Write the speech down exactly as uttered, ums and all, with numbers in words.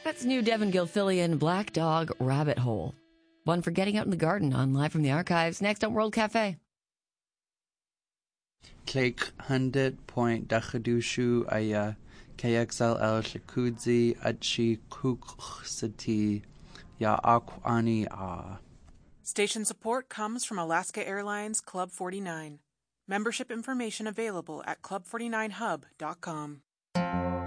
That's new Devin Gilfillian, Black Dog Rabbit Hole. One for getting out in the garden on Live from the Archives, next on World Cafe. Cake hundred point dachadushu aya K X L L shakudzi achi kuksati ya akwani a. Station support comes from Alaska Airlines Club forty-nine. Membership information available at club forty nine hub dot com.